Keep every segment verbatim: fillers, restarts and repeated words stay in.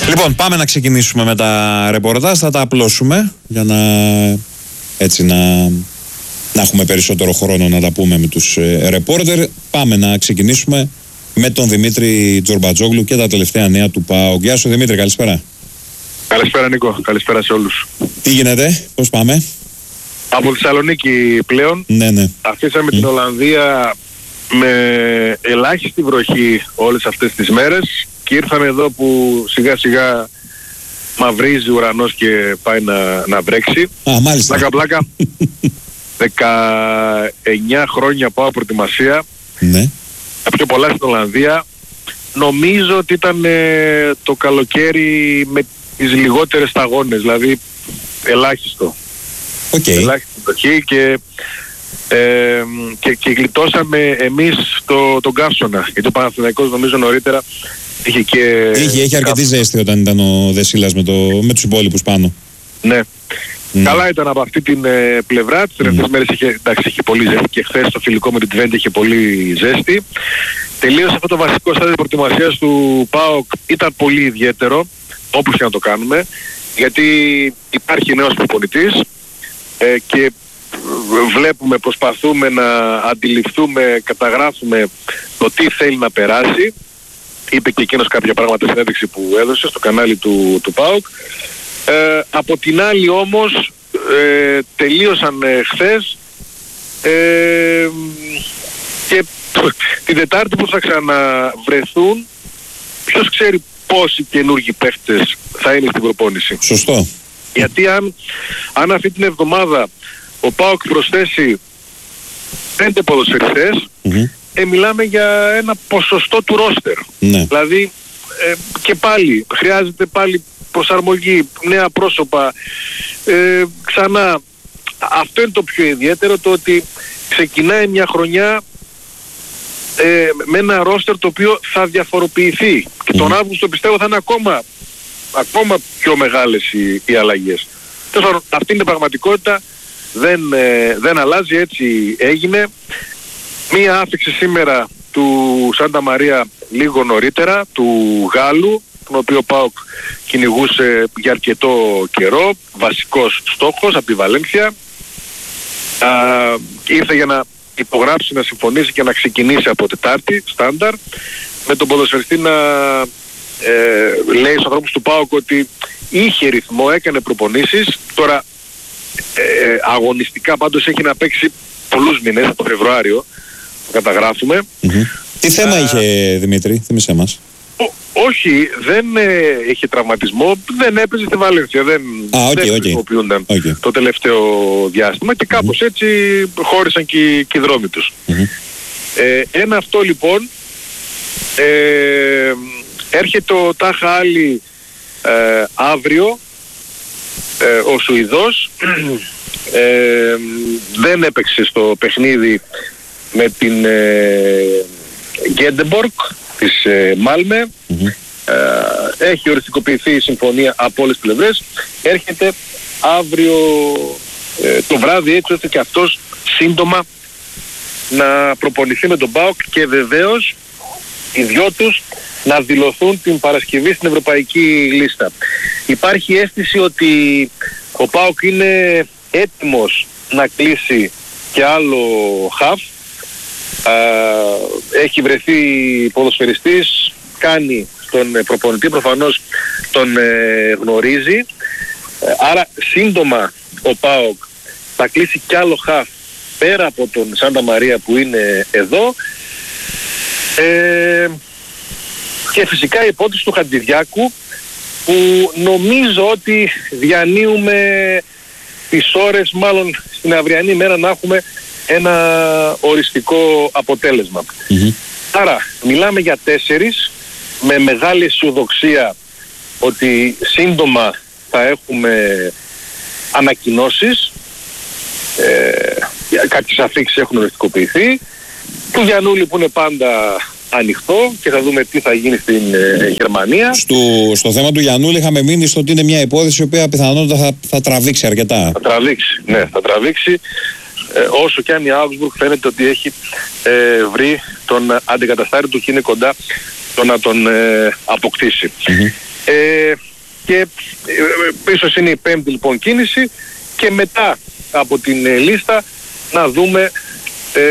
Λοιπόν, πάμε να ξεκινήσουμε με τα ρεπορτάζ. Θα τα απλώσουμε για να, έτσι, να, να έχουμε περισσότερο χρόνο να τα πούμε με τους ε, ρεπόρτερ. Πάμε να ξεκινήσουμε με τον Δημήτρη Τζορμπατζόγλου και τα τελευταία νέα του ΠΑΟΚ. Γεια σου Δημήτρη, καλησπέρα. Καλησπέρα Νίκο, καλησπέρα σε όλους. Τι γίνεται, πώς πάμε? Από Θεσσαλονίκη πλέον. Ναι, ναι. Αφήσαμε mm. την Ολλανδία με ελάχιστη βροχή όλες αυτές τις μέρες και ήρθαμε εδώ που σιγά σιγά μαυρίζει ο ουρανός και πάει να, να βρέξει. Α, μάλιστα. Πλάκα πλάκα. δεκαεννιά χρόνια πάω προετοιμασία. Ναι. Τα πιο πολλά στην Ολλανδία. Νομίζω ότι ήταν ε, το καλοκαίρι με τις λιγότερες σταγόνες, δηλαδή ελάχιστο. Okay. Ελάχιστη βροχή και, ε, και, και γλιτώσαμε εμείς το, τον καύσωνα. Γιατί ο Παναθηναϊκός νομίζω νωρίτερα είχε και... Είχε, είχε αρκετή ζέστη όταν ήταν ο Δεσίλας με, το, με τους υπόλοιπους πάνω. Ναι. Mm. Καλά ήταν από αυτή την ε, πλευρά. Τις τελευταίες mm. μέρες είχε, εντάξει, είχε πολύ ζέστη και χθες το φιλικό με την Twente είχε πολύ ζέστη. Τελείωσε αυτό το βασικό στάδιο προετοιμασίας του ΠΑΟΚ, ήταν πολύ ιδιαίτερο, όπως και να το κάνουμε, γιατί υπάρχει νέος προπονητής ε, και βλέπουμε, προσπαθούμε να αντιληφθούμε, καταγράφουμε το τι θέλει να περάσει. Είπε και εκείνος κάποια πράγματα στην συνέντευξη που έδωσε στο κανάλι του, του ΠΑΟΚ. Ε, από την άλλη όμως ε, τελείωσαν ε, χθες ε, και την Τετάρτη που θα ξαναβρεθούν, ποιος ξέρει πόσοι καινούργοι παίχτες θα είναι στην προπόνηση. Σωστό. Γιατί αν, αν αυτή την εβδομάδα ο ΠΑΟΚ προσθέσει πέντε ποδοσφαιριστές, mm-hmm. ε, μιλάμε για ένα ποσοστό του ρόστερ. Ναι. Δηλαδή ε, και πάλι χρειάζεται πάλι προσαρμογή, νέα πρόσωπα, ε, ξανά. Αυτό είναι το πιο ιδιαίτερο, το ότι ξεκινάει μια χρονιά ε, με ένα ρόστερ το οποίο θα διαφοροποιηθεί και τον mm. Αύγουστο πιστεύω θα είναι ακόμα, ακόμα πιο μεγάλες οι, οι αλλαγές. Τέλος, αυτή είναι η πραγματικότητα, δεν, ε, δεν αλλάζει, έτσι έγινε. Μία άφηξη σήμερα του Σάντα Μαρία λίγο νωρίτερα, του Γάλλου, τον οποίο ο ΠΑΟΚ κυνηγούσε για αρκετό καιρό, βασικός στόχος από τη Βαλένθια. Α, ήρθε για να υπογράψει, να συμφωνήσει και να ξεκινήσει από Τετάρτη, στάνταρ, με τον ποδοσφαιριστή να ε, λέει στους ανθρώπους του ΠΑΟΚ ότι είχε ρυθμό, έκανε προπονήσεις, τώρα ε, αγωνιστικά πάντως έχει να παίξει πολλούς μήνες, από το Φεβρουάριο, το καταγράφουμε. Mm-hmm. Τι θέμα Α, είχε Δημήτρη, θυμίσέ μας? Ό, όχι, δεν ε, είχε τραυματισμό, δεν έπαιζε στη Βαλένθια, δεν, ah, okay, δεν okay. χρησιμοποιούνταν okay. το τελευταίο διάστημα και κάπως mm-hmm. έτσι χώρισαν και, και οι δρόμοι τους. Mm-hmm. Ε, ένα αυτό λοιπόν, ε, έρχεται ο Τάχα Άλλη ε, αύριο, ε, ο Σουηδός, ε, δεν έπαιξε στο παιχνίδι με την ε, Γκέντεμπορκ της ε, Μάλμε. Mm-hmm. ε, έχει οριστικοποιηθεί η συμφωνία από όλες τις πλευρές, έρχεται αύριο ε, το βράδυ, έτσι ώστε και αυτός σύντομα να προπονηθεί με τον ΠΑΟΚ και βεβαίως οι δυο τους να δηλωθούν την Παρασκευή στην Ευρωπαϊκή Λίστα. Υπάρχει αίσθηση ότι ο ΠΑΟΚ είναι έτοιμος να κλείσει και άλλο χαφ. Uh, έχει βρεθεί ποδοσφαιριστής, κάνει τον προπονητή, προφανώς τον ε, γνωρίζει, uh, άρα σύντομα ο ΠΑΟΚ θα κλείσει κι άλλο χαφ πέρα από τον Σάντα Μαρία που είναι εδώ, ε, και φυσικά η υπόθεση του Χατζηδιάκου που νομίζω ότι διανύουμε τις ώρες, μάλλον στην αυριανή μέρα να έχουμε ένα οριστικό αποτέλεσμα. Mm-hmm. Άρα μιλάμε για τέσσερις, με μεγάλη αισιοδοξία ότι σύντομα θα έχουμε ανακοινώσεις, ε, κάποιες αφήξεις έχουν οριστικοποιηθεί, του Γιαννούλη που είναι πάντα ανοιχτό και θα δούμε τι θα γίνει στην ε, Γερμανία. Στο, στο θέμα του Γιαννούλη είχαμε μείνει στο ότι είναι μια υπόθεση η οποία πιθανότατα θα, θα τραβήξει αρκετά. Θα τραβήξει, ναι, θα τραβήξει. Ε, όσο και αν η Augsburg φαίνεται ότι έχει ε, βρει τον αντικαταστάτη του και είναι κοντά το να τον ε, αποκτήσει. Mm-hmm. Ε, και ε, ίσως είναι η πέμπτη λοιπόν κίνηση, και μετά από την ε, λίστα να δούμε ε,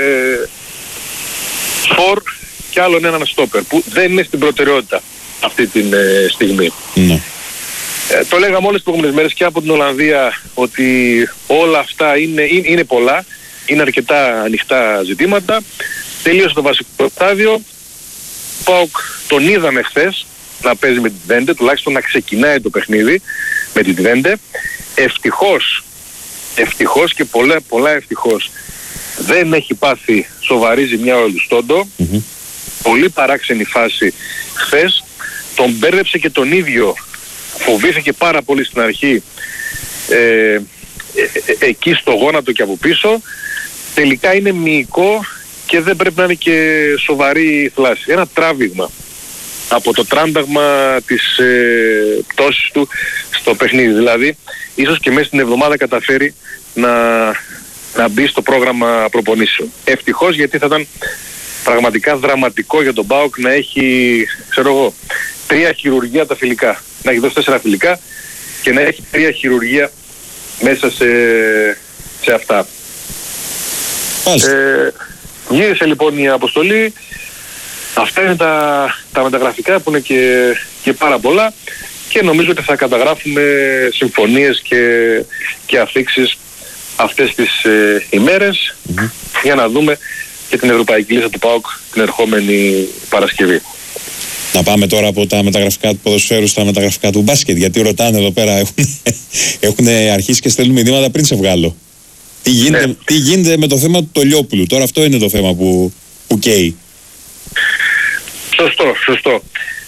φορ και άλλον έναν στόπερ που δεν είναι στην προτεραιότητα αυτή τη ε, στιγμή. Mm-hmm. Ε, το λέγαμε όλες τις προηγούμενες μέρες και από την Ολλανδία ότι όλα αυτά είναι, είναι, είναι πολλά, είναι αρκετά ανοιχτά ζητήματα. Τελείωσε το βασικό στάδιο. ΠΑΟΚ τον είδαμε χθες να παίζει με τη Twente, τουλάχιστον να ξεκινάει το παιχνίδι με τη Twente. Ευτυχώς, ευτυχώς και πολλά, πολλά ευτυχώς δεν έχει πάθει σοβαρή ζημιά ο Ελουστόντο. Mm-hmm. Πολύ παράξενη φάση χθες. Τον μπέρδεψε και τον ίδιο. Φοβήθηκε πάρα πολύ στην αρχή ε, ε, ε, εκεί στο γόνατο και από πίσω. Τελικά είναι μυϊκό και δεν πρέπει να είναι και σοβαρή θλάση. Ένα τράβηγμα από το τράμπαγμα της ε, πτώσης του στο παιχνίδι. Δηλαδή, ίσως και μέσα στην εβδομάδα καταφέρει να, να μπει στο πρόγραμμα προπονήσεων. Ευτυχώς, γιατί θα ήταν πραγματικά δραματικό για τον ΠΑΟΚ να έχει, ξέρω εγώ, τρία χειρουργία τα φιλικά. Να έχει δώσει τέσσερα φιλικά και να έχει τρία χειρουργία μέσα σε, σε αυτά. Ε, γύρισε λοιπόν η αποστολή. Αυτά είναι τα, τα μεταγραφικά που είναι και, και πάρα πολλά, και νομίζω ότι θα καταγράφουμε συμφωνίες και, και αφήξεις αυτές τις ε, ημέρες mm-hmm. για να δούμε και την ευρωπαϊκή λίστα του ΠΑΟΚ την ερχόμενη Παρασκευή. Να πάμε τώρα από τα μεταγραφικά του ποδοσφαίρου στα μεταγραφικά του μπάσκετ, γιατί ρωτάνε εδώ πέρα, έχουν, έχουν αρχίσει και στέλνουν μηνύματα πριν σε βγάλω. Τι γίνεται, ναι. τι γίνεται με το θέμα του Τολιόπουλου, τώρα αυτό είναι το θέμα που, που καίει. Σωστό, σωστό.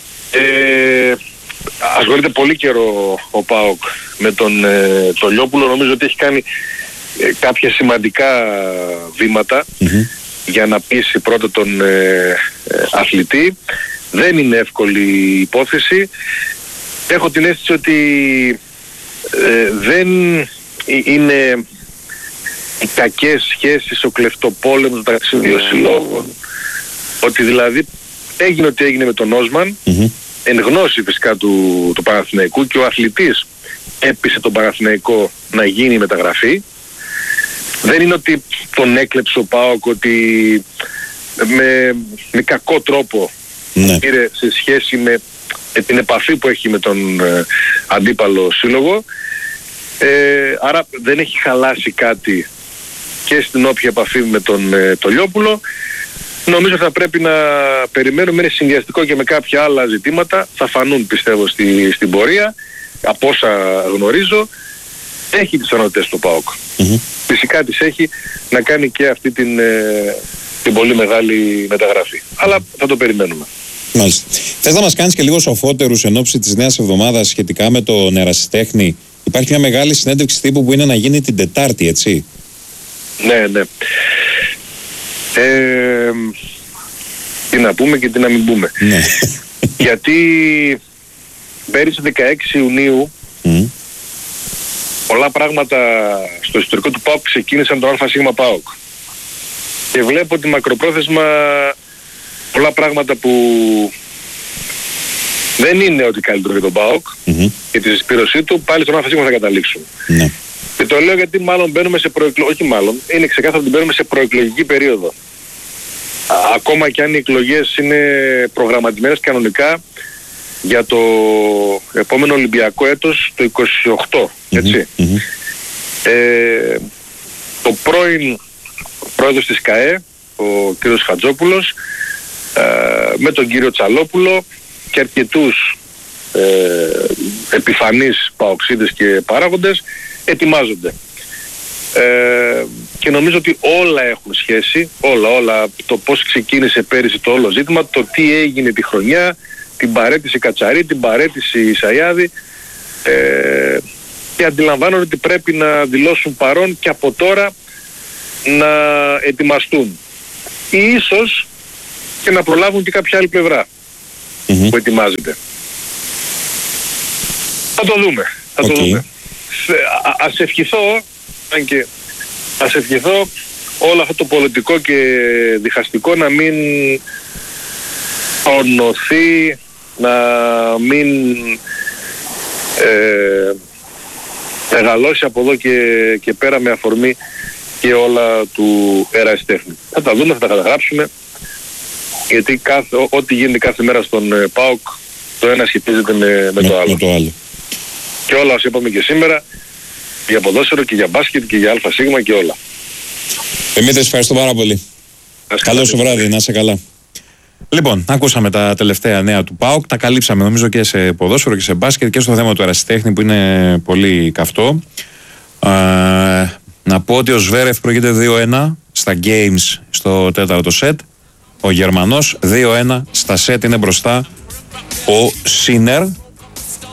Ε, ασχολείται πολύ καιρό ο ΠΑΟΚ με τον ε, Τολιόπουλο. Νομίζω ότι έχει κάνει ε, κάποια σημαντικά βήματα mm-hmm. για να πείσει πρώτα τον ε, ε, αθλητή. Δεν είναι εύκολη η υπόθεση. Έχω την αίσθηση ότι ε, δεν είναι οι κακές σχέσεις, ο κλεφτοπόλεμος μεταξύ δύο συλλόγων. Ότι δηλαδή έγινε ό,τι έγινε με τον Όσμαν, mm-hmm. εν γνώση φυσικά του, του Παναθηναϊκού, και ο αθλητής έπεισε τον Παναθηναϊκό να γίνει η μεταγραφή. Δεν είναι ότι τον έκλεψε ο ΠΑΟΚ, ότι με, με κακό τρόπο mm-hmm. πήρε σε σχέση με, με την επαφή που έχει με τον ε, αντίπαλο σύλλογο. Ε, άρα δεν έχει χαλάσει κάτι και στην όποια επαφή με τον ε, Τολιόπουλο. Νομίζω θα πρέπει να περιμένουμε, είναι συνδυαστικό και με κάποια άλλα ζητήματα, θα φανούν πιστεύω στη, στην πορεία, από όσα γνωρίζω. Έχει τις ανωτές του ΠΑΟΚ. Mm-hmm. Φυσικά τις έχει να κάνει και αυτή την, ε, την πολύ μεγάλη μεταγραφή. Αλλά θα το περιμένουμε. Μάλιστα. Θες να μας κάνεις και λίγο σοφότερους εν ώψη της νέας εβδομάδας σχετικά με τον ερασιτέχνη? Υπάρχει μια μεγάλη συνέντευξη τύπου που είναι να γίνει την Τετάρτη, έτσι? Ναι, ναι. Ε, τι να πούμε και τι να μην πούμε. Ναι. Γιατί πέρυσι δεκαέξι Ιουνίου mm. πολλά πράγματα στο ιστορικό του ΠΑΟΚ ξεκίνησαν το ΑΣ ΠΑΟΚ. Και βλέπω ότι μακροπρόθεσμα πολλά πράγματα που δεν είναι ότι καλύτερο για τον ΠΑΟΚ mm-hmm. και τη συσπήρωσή του πάλι στον ΑΣ θα καταλήξουν. Ναι. Και το λέω γιατί μάλλον μπαίνουμε σε προεκλογική, όχι μάλλον, είναι ξεκάθαρο ότι μπαίνουμε σε προεκλογική περίοδο. Ακόμα και αν οι εκλογές είναι προγραμματισμένες κανονικά για το επόμενο Ολυμπιακό έτος το είκοσι οκτώ, έτσι. Mm-hmm. Ε, το πρώην πρόεδρος της ΚΑΕ, ο κύριος Χατζόπουλος, ε, με τον κύριο Τσαλόπουλο και αρκετούς ε, επιφανείς παοξίδες και παράγοντες ετοιμάζονται. Ε, και νομίζω ότι όλα έχουν σχέση, όλα, όλα, το πώς ξεκίνησε πέρυσι το όλο ζήτημα, το τι έγινε τη χρονιά, την παρέτηση Κατσαρή, την παρέτηση Ισαϊάδη, ε, και αντιλαμβάνονται ότι πρέπει να δηλώσουν παρόν και από τώρα να ετοιμαστούν. Ή ίσως και να προλάβουν και κάποια άλλη πλευρά mm-hmm. που ετοιμάζεται. Θα το δούμε, θα okay. το δούμε. Α, ας ευχηθώ, αν και ας ευχηθώ όλο αυτό το πολιτικό και διχαστικό να μην τονωθεί, να μην ε, μεγαλώσει από εδώ και, και πέρα με αφορμή και όλα του ερασιτέχνη. Θα τα δούμε, θα τα καταγράψουμε, γιατί κάθε, ό, ό,τι γίνεται κάθε μέρα στον ε, ΠΑΟΚ το ένα σχετίζεται με, με, με, το άλλο. με το άλλο. Και όλα όσα είπαμε και σήμερα, για ποδόσφαιρο και για μπάσκετ και για ΑΣ και όλα. Δημήτρη, ευχαριστώ πάρα πολύ. Καλό σου βράδυ, να είσαι καλά. Λοιπόν, ακούσαμε τα τελευταία νέα του ΠΑΟΚ, τα καλύψαμε νομίζω και σε ποδόσφαιρο και σε μπάσκετ και στο θέμα του ερασιτέχνη που είναι πολύ καυτό. Ε, να πω ότι ο Σβέρεφ προηγείται δύο ένα στα games στο τέταρτο σετ. Ο Γερμανός δύο ένα στα σετ είναι μπροστά ο Σίνερ.